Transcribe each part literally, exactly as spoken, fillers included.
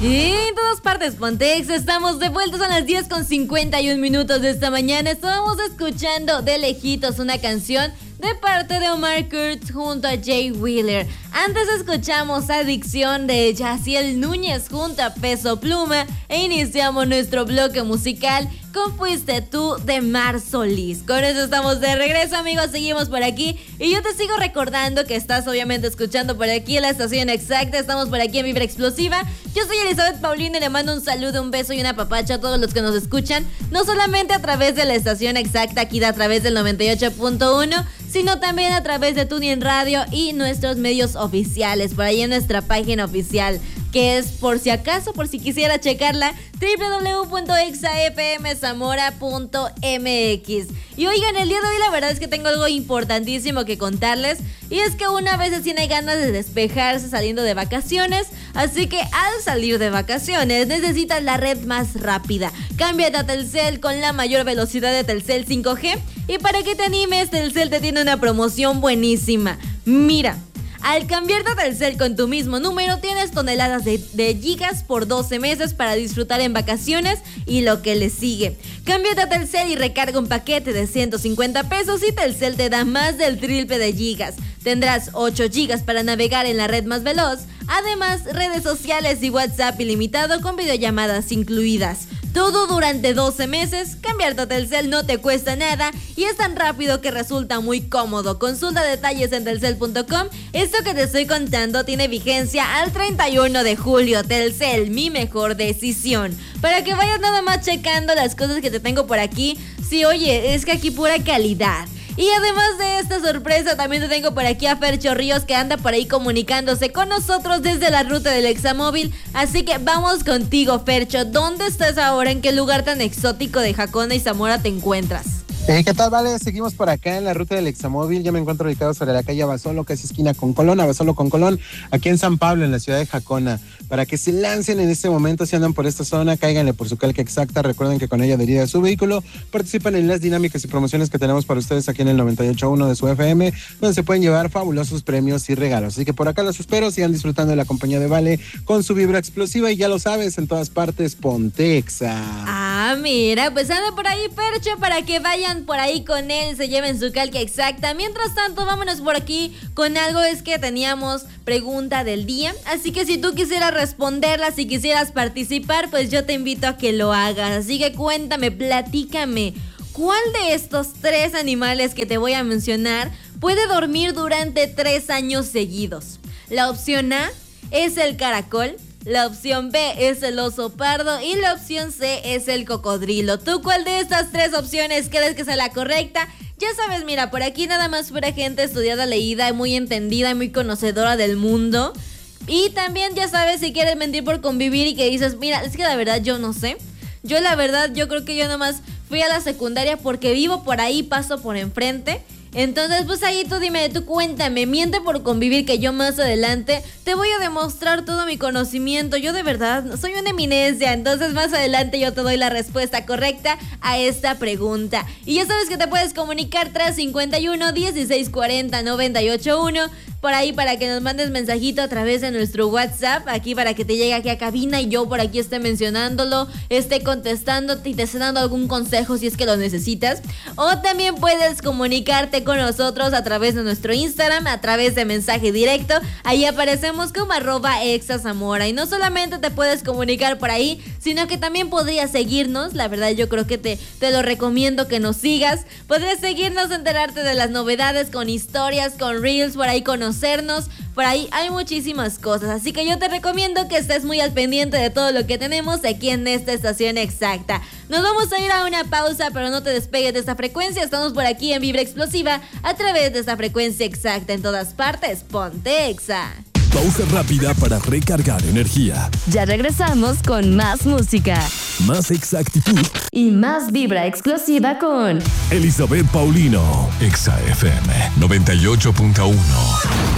Y en todas partes, Pontex, estamos de vuelta, son las diez con cincuenta y un minutos de esta mañana. Estábamos escuchando de lejitos una canción de parte de Omar Kurtz junto a Jay Wheeler. Antes escuchamos Adicción de Yaciel Núñez junto a Peso Pluma e iniciamos nuestro bloque musical con Fuiste Tú de Mar Solís. Con eso estamos de regreso, amigos, seguimos por aquí y yo te sigo recordando que estás obviamente escuchando por aquí en la estación exacta. Estamos por aquí en Vibra Explosiva. Yo soy Elizabeth Paulino y le mando un saludo, un beso y una apapacho a todos los que nos escuchan, no solamente a través de la estación exacta aquí a través del noventa y ocho punto uno, sino también a través de TuneIn Radio y nuestros medios oficiales, por ahí en nuestra página oficial, que es, por si acaso, por si quisiera checarla, doble u doble u doble u punto exa f m zamora punto m x. Y oigan, el día de hoy la verdad es que tengo algo importantísimo que contarles, y es que una vez tiene ganas de despejarse saliendo de vacaciones, así que al salir de vacaciones necesitas la red más rápida. Cámbiate a Telcel con la mayor velocidad de Telcel cinco G, y para que te animes, Telcel te tiene una promoción buenísima. Mira, al cambiarte a Telcel con tu mismo número, tienes toneladas de, de gigas por doce meses para disfrutar en vacaciones y lo que le sigue. Cámbiate a Telcel y recarga un paquete de ciento cincuenta pesos y Telcel te da más del triple de gigas. Tendrás ocho gigas para navegar en la red más veloz, además redes sociales y WhatsApp ilimitado con videollamadas incluidas. Todo durante doce meses. Cambiarte a Telcel no te cuesta nada y es tan rápido que resulta muy cómodo. Consulta detalles en telcel punto com. Esto que te estoy contando tiene vigencia al treinta y uno de julio. Telcel, mi mejor decisión. Para que vayas nada más checando las cosas que te tengo por aquí. Sí, oye, es que aquí pura calidad. Y además de esta sorpresa, también te tengo por aquí a Fercho Ríos, que anda por ahí comunicándose con nosotros desde la ruta del Examóvil. Así que vamos contigo, Fercho. ¿Dónde estás ahora? ¿En qué lugar tan exótico de Jacona y Zamora te encuentras? Eh, ¿Qué tal, Vale? Seguimos por acá en la ruta del Examóvil. Yo me encuentro ubicado sobre la calle Abasolo, casi esquina con Colón, Abasolo con Colón, aquí en San Pablo, en la ciudad de Jacona. Para que se lancen en este momento, si andan por esta zona, cáiganle por su calca exacta. Recuerden que con ella adherida a su vehículo, participan en las dinámicas y promociones que tenemos para ustedes aquí en el noventa y ocho punto uno de su F M, donde se pueden llevar fabulosos premios y regalos. Así que por acá los espero, sigan disfrutando de la compañía de Vale con su vibra explosiva y ya lo sabes, en todas partes, ponte Exa. Ah, mira, pues anda por ahí, Fercho, para que vayan por ahí con él, se lleven su calca exacta. Mientras tanto, vámonos por aquí con algo. Es que teníamos pregunta del día, así que si tú quisieras responderla, si quisieras participar, pues yo te invito a que lo hagas. Así que cuéntame, platícame, ¿cuál de estos tres animales que te voy a mencionar puede dormir durante tres años seguidos? La opción A es el caracol, la opción B es el oso pardo y la opción C es el cocodrilo. ¿Tú cuál de estas tres opciones crees que es la correcta? Ya sabes, mira, por aquí nada más pura gente estudiada, leída, muy entendida y muy conocedora del mundo. Y también ya sabes, si quieres mentir por convivir y que dices, mira, es que la verdad yo no sé. Yo la verdad, yo creo que yo nomás fui a la secundaria porque vivo por ahí, paso por enfrente. Entonces, pues ahí tú dime, tú cuéntame, miente por convivir, que yo más adelante te voy a demostrar todo mi conocimiento. Yo de verdad soy una eminencia, entonces más adelante yo te doy la respuesta correcta a esta pregunta. Y ya sabes que te puedes comunicar tras cincuenta y uno, dieciséis cuarenta, noventa y ocho uno, por ahí para que nos mandes mensajito a través de nuestro WhatsApp, aquí para que te llegue aquí a cabina y yo por aquí esté mencionándolo, esté contestándote y te esté dando algún consejo si es que lo necesitas. O también puedes comunicarte con nosotros a través de nuestro Instagram, a través de mensaje directo. Ahí aparecemos como arroba exazamora. Y no solamente te puedes comunicar por ahí, sino que también podrías seguirnos. La verdad yo creo que te, te lo recomiendo que nos sigas. Podrías seguirnos, enterarte de las novedades con historias, con reels, por ahí conocernos. Por ahí hay muchísimas cosas, así que yo te recomiendo que estés muy al pendiente de todo lo que tenemos aquí en esta estación exacta. Nos vamos a ir a una pausa, pero no te despegues de esta frecuencia. Estamos por aquí en Vibra Explosiva a través de esta frecuencia exacta en todas partes. Ponte Exa. Pausa rápida para recargar energía. Ya regresamos con más música, más exactitud y más Vibra Explosiva con Elizabeth Paulino. Exa F M noventa y ocho punto uno.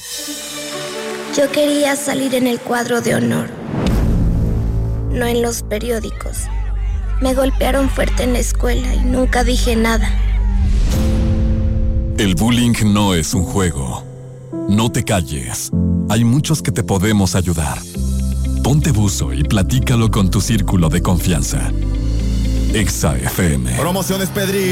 Yo quería salir en el cuadro de honor, no en los periódicos. Me golpearon fuerte en la escuela y nunca dije nada. El bullying no es un juego. No te calles. Hay muchos que te podemos ayudar. ponte buzo y platícalo con tu círculo de confianza. Exa F M. Promociones Pedri.